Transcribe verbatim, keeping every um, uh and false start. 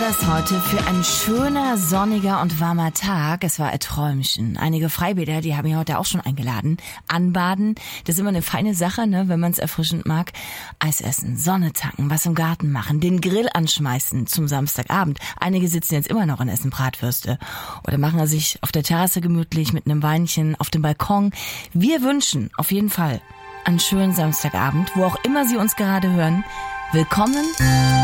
das heute für ein schöner, sonniger und warmer Tag. Es war ein Träumchen. Einige Freibäder, die haben mich heute auch schon eingeladen. Anbaden, das ist immer eine feine Sache, ne, wenn man es erfrischend mag. Eis essen, Sonne tanken, was im Garten machen, den Grill anschmeißen zum Samstagabend. Einige sitzen jetzt immer noch und essen Bratwürste. Oder machen sich auf der Terrasse gemütlich mit einem Weinchen auf dem Balkon. Wir wünschen auf jeden Fall einen schönen Samstagabend, wo auch immer Sie uns gerade hören. Willkommen